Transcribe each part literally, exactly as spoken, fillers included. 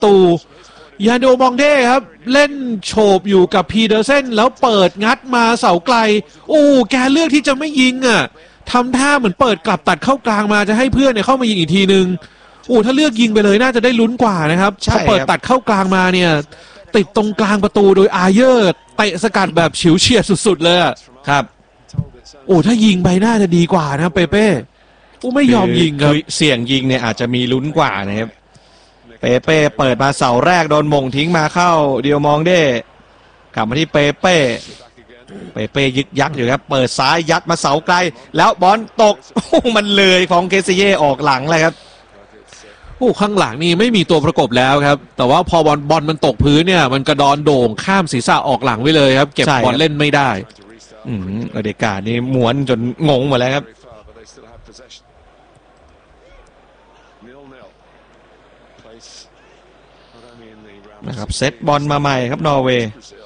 ตูยานโดมองเด้ครับเล่นโฉบอยู่กับพีเดอร์เซนแล้วเปิดงัดมาเสาไกลโอ้แกเลือกที่จะไม่ยิงอ่ะทำท่าเหมือนเปิดกลับตัดเข้ากลางมาจะให้เพื่อนเนี่ยเข้ามายิงอีกทีนึงโอ้ถ้าเลือกยิงไปเลยน่าจะได้ลุ้นกว่านะครับถ้าเปิดตัดเข้ากลางมาเนี่ยติดตรงกลางประตูโดยอาเยอร์เตะสกัดแบบฉิวเฉียดสุดๆเลยครับโอ้ถ้ายิงไปน่าจะดีกว่านะเปเป้โอ้ไม่ยอมยิงครับเสี่ยงยิงเนี่ยอาจจะมีลุ้นกว่านะครับเปเป้เปิดมาเสาแรกโดนมงทิ้งมาเข้าเดียวมองเด้กลับมาที่เปเป้เปเป้ยึกยักอยู่ครับเปิดซ้ายยัดมาเสาไกลแล้วบอลตกมันเลยของเคซิเย่ออกหลังเลยครับโอ้ข้างหลังนี่ไม่มีตัวประกบแล้วครับแต่ว่าพอบอลบอลมันตกพื้นเนี่ยมันกระดอนโด่งข้ามศีรษะออกหลังไปเลยครับเก็บบอลเล่นไม่ได้อืมอเดกานี่ม้วนจนงงหมดแล้วครับนะครับเซตบอลมาใหม่ครับนอร์เวย์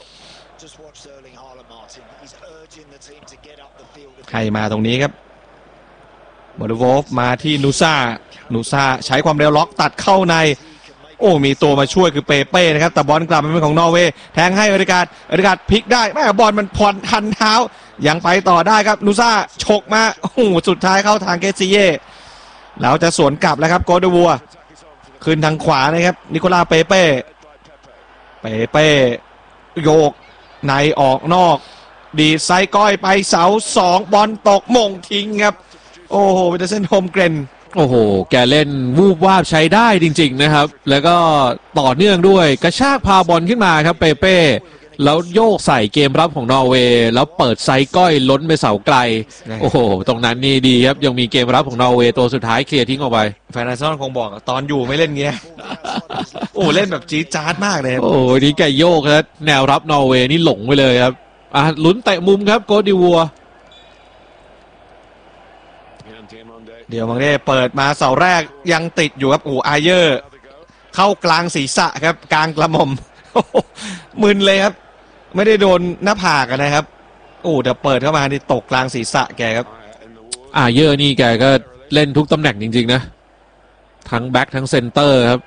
ใครมาตรงนี้ครับโมเดโวฟมาที่นูซ่านูซ่าใช้ความเร็วล็อกตัดเข้าในโอ้มีตัวมาช่วยคือเปเป้นะครับแต่บอลกลับมาเป็นของนอร์เวย์แทงให้อเดกาอเดกาพลิกได้แม่บอลมันผ่อนทันเท้ายังไปต่อได้ครับนูซ่าฉกมาโอ้โหสุดท้ายเข้าทางเกซิเย่แล้วจะสวนกลับแล้วครับโกเดวัวขึ้นทางขวานะครับนิโคลาเปเป้เปเป้โยกในออกนอกดีไซก้อยไปเสาสองบอลตกมงทิ้งครับโอ้โหเป็นเส้นโฮมเกรนโอ้โหแกเล่นวูบวาบใช้ได้จริงๆนะครับแล้วก็ต่อเนื่องด้วยกระชากพาบอลขึ้นมาครับเปเป้แล้วโยกใส่เกมรับของนอร์เวย์แล้วเปิดไซก้อยล้นไปเสาไกลโอ้โหตรงนั้นนี่ดีครับยังมีเกมรับของนอร์เวย์ตัวสุดท้ายเคลียร์ทิ้งออกไปแฟนอาร์เซนอลคงบอกตอนอยู่ไม่เล่นเงี้ยโอ้เล่นแบบจี๊ดจ๊าดมากเลยโอ้นี่แกโยกครับแนวรับนอร์เวย์นี่หลงไปเลยครับอ่ะลุ้นเตะมุมครับโกดิวัวเดี๋ยวมังเด้เปิดมาเสาแรกยังติดอยู่ครับโอ้อาเยอร์เข้ากลางศีรษะครับกลางกระหม่อมมึนเลยครับไม่ได้โดนหน้าผากนะครับโอ้เดี๋ยวเปิดเข้ามานี่ตกกลางศีรษะแกครับอาเยอร์นี่แกก็เล่นทุกตำแหน่งจริงๆนะทั้งแบ็คทั้งเซนเตอร์ครับ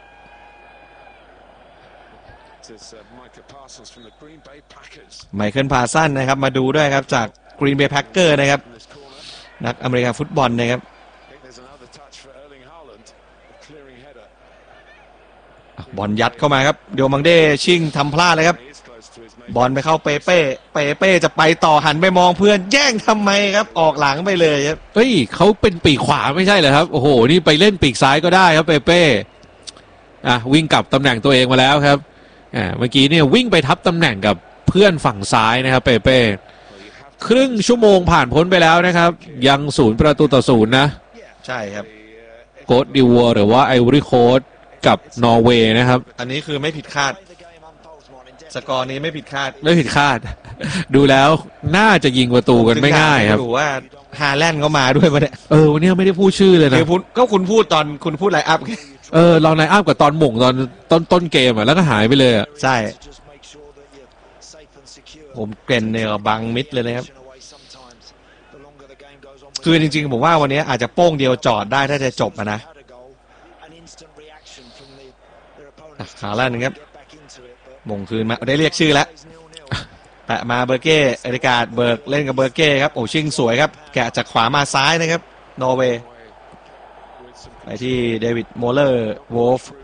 ไมเคิลพาสันนะครับมาดูด้วยครับจากกรีนเบย์แพ็คเกอร์นะครับนักอเมริกันฟุตบอลนะครับบอลยัดเข้ามาครับเดี๋ยวมังเด้ชิงทำพลาดเลยครับบอลไปเข้าเปเป้เปเป้จะไปต่อหันไปมองเพื่อนแย่งทำไมครับออกหลังไปเลยครับเฮ้ยเขาเป็นปีกขวาไม่ใช่เหรอครับโอ้โหนี่ไปเล่นปีกซ้ายก็ได้ครับเปเป้อ่ะวิ่งกลับตำแหน่งตัวเองมาแล้วครับอ่าเมื่อกี้เนี่ยวิ่งไปทับตำแหน่งกับเพื่อนฝั่งซ้ายนะครับเปเป้ครึ่งชั่วโมงผ่านพ้นไปแล้วนะครับยังศูนย์ประตูต่อศูนย์นะใช่ครับโกดดิวัวหรือว่าไอวอรี่โคสต์กับนอร์เวย์นะครับอันนี้คือไม่ผิดคาดสกอร์นี้ไม่ผิดคาดไม่ผิดคาดดูแล้วน่าจะยิงประตูกันไม่ง่ายครับดูว่าฮาแลนด์เขามาด้วยมาเนี่ยเออวันนี้ไม่ได้พูดชื่อเลยนะก็คุณพูดตอนคุณพูดไลน์อัพเออลองไลน์อัพกับตอนหม่งตอนต้นต้นเกมอ่ะแล้วก็หายไปเลยอ่ะใช่ผมเกรนเนี่ยบังมิดเลยนะครับคือจริงๆผมว่าวันนี้อาจจะโป้งเดียวจอดได้ถ้าจะจบนะขาล่าหนึ่งครับมงคืนมาได้เรียกชื่อแล้วแตะมาเบอร์เก้อริกาดเบิร์กเล่นกับเบอร์เก้ครับโอ้ชิงสวยครับแกะจากขวามาซ้ายนะครับนอร์เวย์ไปที่เดวิดโมเลอร์วอลฟ์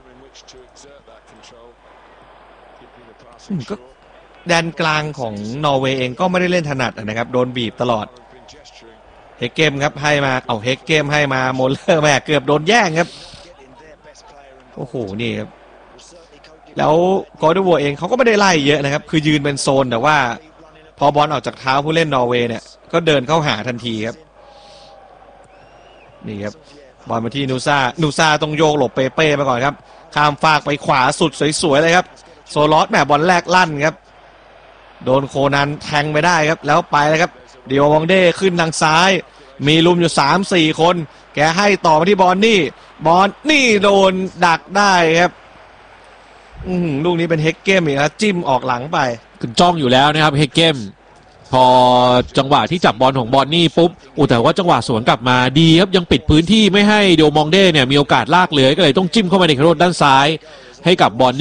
ก็แดนกลางของนอร์เวย์เองก็ไม่ได้เล่นถนัดนะครับโดนบีบตลอดเฮกเกมครับให้มาเอาเฮกเกมให้มาโมเลอร์แม่เกือบโดนแย่งครับโอ้โหนี่ครับแล้วกอร์ดวัวเองเขาก็ไม่ได้ไล่เยอะนะครับคือยืนเป็นโซนแต่ว่าพอบอลออกจากเท้าผู้เล่นนอร์เวย์เนี่ยก็เดินเข้าหาทันทีครับนี่ครับบอลมาที่นูซ่านูซ่าต้องโยกหลบเปเป้ไปก่อนครับข้ามฟากไปขวาสุดสวยๆเลยครับโซลอสแหมบอลแรกลั่นครับโดนโคนันแทงไปได้ครับแล้วไปเลยครับเดียวมองเด้ขึ้นทางซ้ายมีลุมอยู่ สามสี่ คนแกให้ต่อมาที่บอลนี่บอลนี่โดนดักได้ครับอืมลูกนี้เป็นเฮกเกมอีกแล้วจิ้มออกหลังไปคุณจ้องอยู่แล้วนะครับเฮกเกมพอจังหวะที่จับบอลของบอลนี่ปุ๊บอู้แต่ว่าจังหวะสวนกลับมาดีครับยังปิดพื้นที่ไม่ให้เดียวมองเด้เนี่ยมีโอกาสลากเลื้อยก็เลยต้องจิ้มเข้ามาในกระโดดด้านซ้ายให้กับบอล